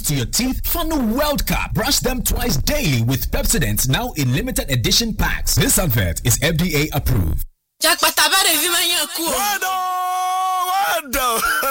comes to your teeth, Fano World Cup. Brush them twice daily with Pepsodent, now in limited edition packs. This advert is FDA approved.